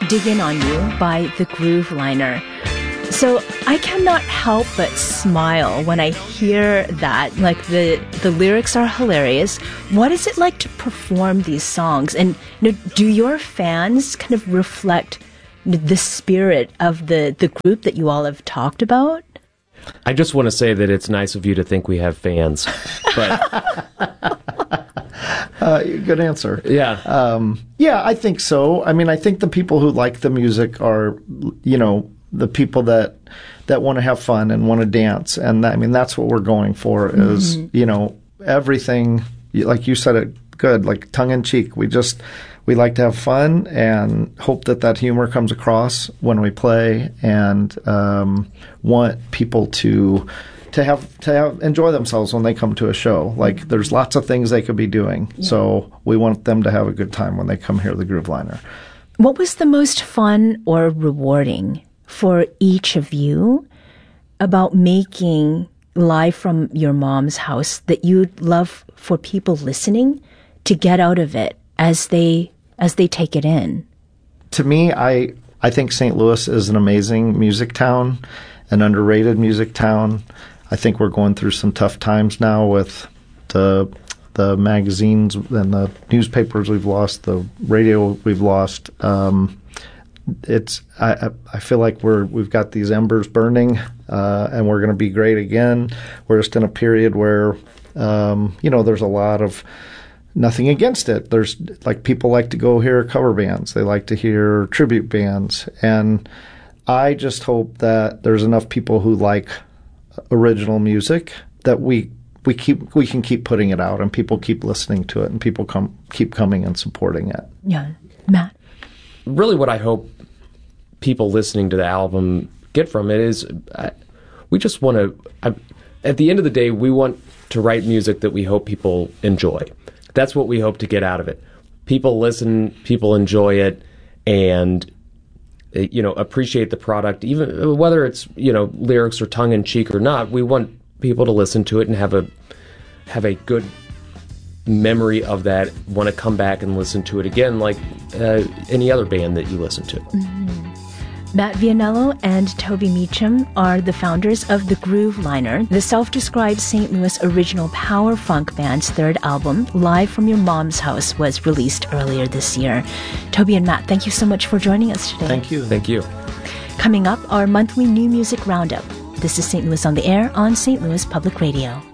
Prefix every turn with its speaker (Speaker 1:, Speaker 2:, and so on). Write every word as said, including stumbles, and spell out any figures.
Speaker 1: Dig In On You by the Groove Liner. So I cannot help but smile when I hear that. Like, the, the lyrics are hilarious. What is it like to perform these songs? And you know, do your fans kind of reflect the spirit of the, the group that you all have talked about?
Speaker 2: I just want to say that it's nice of you to think we have fans. But
Speaker 3: uh, good answer.
Speaker 2: Yeah.
Speaker 3: Um, yeah, I think so. I mean, I think the people who like the music are, you know, the people that that want to have fun and want to dance. And that, I mean, that's what we're going for is, mm-hmm. you know, everything, like you said it good, like tongue in cheek. We just, we like to have fun and hope that that humor comes across when we play, and um, want people to to have to have, enjoy themselves when they come to a show. Like, there's lots of things they could be doing. Yeah. So we want them to have a good time when they come here to the Groove Liner.
Speaker 1: What was the most fun or rewarding for each of you about making Live from Your Mom's House that you'd love for people listening to get out of it as they as they take it in?
Speaker 3: To me, I I think Saint Louis is an amazing music town, an underrated music town. I think we're going through some tough times now with the the magazines and the newspapers we've lost, the radio we've lost. Um, it's I I feel like we're we've got these embers burning, uh, and we're going to be great again. We're just in a period where um, you know, there's a lot of nothing against it. There's like people like to go hear cover bands. They like to hear tribute bands, and I just hope that there's enough people who like original music that we we keep we can keep putting it out, and people keep listening to it, and people come keep coming and supporting it.
Speaker 1: Yeah, Matt.
Speaker 2: Really, what I hope people listening to the album get from it is, uh, we just want to. At the end of the day, we want to write music that we hope people enjoy. That's what we hope to get out of it. People listen, people enjoy it, and you know, appreciate the product, even whether it's, you know, lyrics or tongue in cheek or not. We want people to listen to it and have a have a good memory of that, want to come back and listen to it again, like uh, any other band that you listen to.
Speaker 1: Mm-hmm. Matt Vianello and Toby Meacham are the founders of the Groove Liner, the self-described Saint Louis original power funk band's third album. Live from Your Mom's House was released earlier this year. Toby and Matt, thank you so much for joining us today.
Speaker 3: Thank you.
Speaker 2: Thank you.
Speaker 1: Coming up, our monthly new music roundup. This is Saint Louis on the Air on Saint Louis Public Radio.